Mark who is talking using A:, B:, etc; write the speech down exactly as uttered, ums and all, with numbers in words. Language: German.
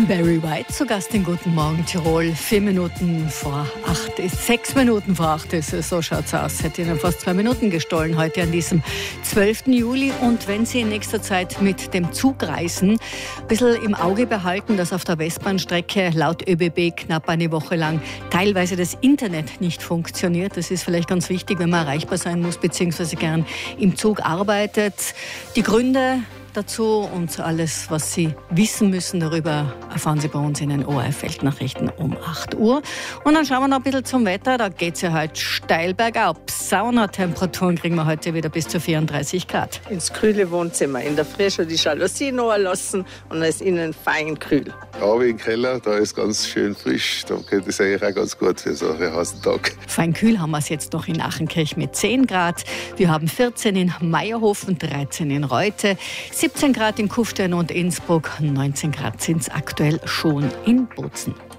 A: Barry White zu Gast in Guten Morgen Tirol. Vier Minuten vor acht ist, sechs Minuten vor acht ist es, so schaut's aus. Hätte Ihnen fast zwei Minuten gestohlen heute an diesem zwölften Juli. Und wenn Sie in nächster Zeit mit dem Zug reisen, ein bisschen im Auge behalten, dass auf der Westbahnstrecke laut Ö B B knapp eine Woche lang teilweise das Internet nicht funktioniert. Das ist vielleicht ganz wichtig, wenn man erreichbar sein muss, beziehungsweise gern im Zug arbeitet. Die Gründe dazu und alles, was Sie wissen müssen darüber, erfahren Sie bei uns in den O R F-Weltnachrichten um acht Uhr. Und dann schauen wir noch ein bisschen zum Wetter. Da geht es ja heute steil bergab. Saunatemperaturen kriegen wir heute wieder bis zu vierunddreißig Grad.
B: Ins kühle Wohnzimmer. In der Früh schon die Jalousie noch lassen und dann ist innen fein kühl.
C: Aber im Keller, da ist ganz schön frisch. Da geht es eigentlich auch ganz gut für so einen heißen Tag.
A: Fein kühl haben wir es jetzt noch in Achenkirch mit zehn Grad. Wir haben vierzehn in Meierhofen, dreizehn in Reute, siebzehn Grad in Kufstein und Innsbruck, neunzehn Grad sind es aktuell schon in Bozen.